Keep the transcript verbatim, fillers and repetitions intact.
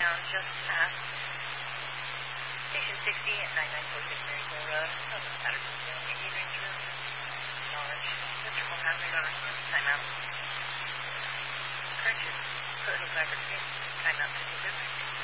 southbound just past Station sixty at nine nine four six Marysville Road. Southern Pattersonville, Indian Range Road. Knowledge. Mister Mohammed, time out. Correction. Foothill Cyber six, time out fifty-six.